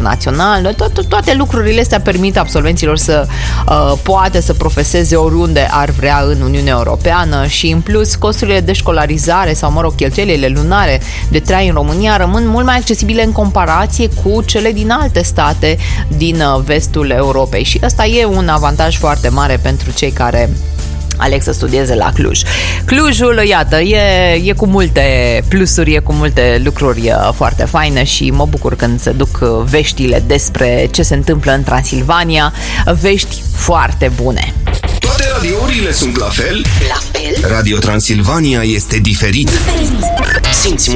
internațional. Toate lucrurile astea permit absolvenților să poată să profeseze oriunde ar vrea în Uniunea Europeană și în plus costurile de școlarizare sau, cheltuielile lunare de trai în România rămân mult mai accesibile în comparație cu cele din alte state din vestul Europei și asta e un avantaj foarte mare pentru cei care aleg să studieze la Cluj. Clujul, iată, e cu multe plusuri, e cu multe lucruri foarte faine și mă bucur când se duc veștile despre ce se întâmplă în Transilvania, vești foarte bune. Toate radiourile sunt la fel? La fel? Radio Transilvania este diferit. Simți